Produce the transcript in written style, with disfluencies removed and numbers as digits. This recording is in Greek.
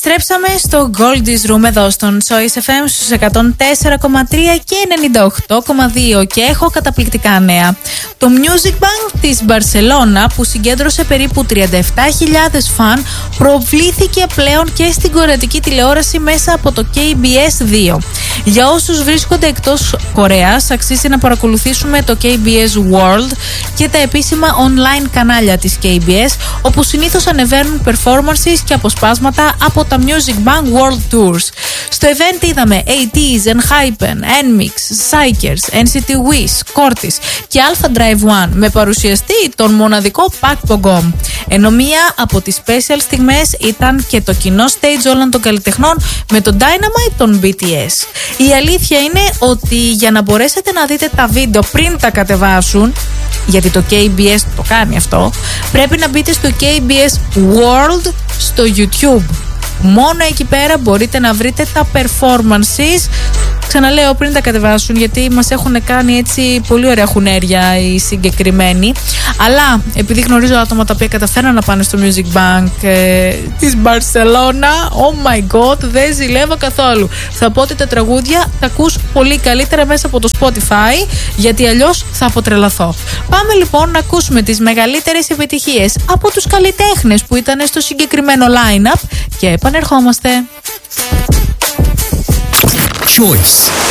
Επιστρέψαμε στο Goldie's Room εδώ στον Choice FM στους 104,3 και 98,2 και έχω καταπληκτικά νέα. Το Music Bank της Μπαρσελόνα, που συγκέντρωσε περίπου 37.000 φαν, προβλήθηκε πλέον και στην κορεατική τηλεόραση μέσα από το KBS 2. Για όσους βρίσκονται εκτός Κορέας, αξίζει να παρακολουθήσουμε το KBS World και τα επίσημα online κανάλια της KBS, όπου συνήθως ανεβαίνουν performances και αποσπάσματα από τα Music Bank World Tours. Στο event είδαμε ATEEZ, ENHYPEN, NMIX, Psychers, NCT Wiz, Cortis και Alpha Drive One, με παρουσιαστή τον μοναδικό Park Bo-gum. Ενώ μία από τις special στιγμές ήταν και το κοινό stage όλων των καλλιτεχνών με τον Dynamite των BTS. Η αλήθεια είναι ότι για να μπορέσετε να δείτε τα βίντεο πριν τα κατεβάσουν, γιατί το KBS το κάνει αυτό, πρέπει να μπείτε στο KBS World στο YouTube. Μόνο εκεί πέρα μπορείτε να βρείτε τα performances. Ξαναλέω, πριν τα κατεβάσουν, γιατί μας έχουν κάνει έτσι πολύ ωραία χουνέρια οι συγκεκριμένοι. Αλλά επειδή γνωρίζω άτομα τα οποία καταφέραν να πάνε στο Music Bank της Μπαρσελόνα, oh my god, δεν ζηλεύω καθόλου. Θα πω ότι τα τραγούδια τα ακούς πολύ καλύτερα μέσα από το Spotify, γιατί αλλιώς θα αποτρελαθώ. Πάμε λοιπόν να ακούσουμε τις μεγαλύτερες επιτυχίες από τους καλλιτέχνες που ήταν στο συγκεκριμένο line-up και επανερχόμαστε. Choice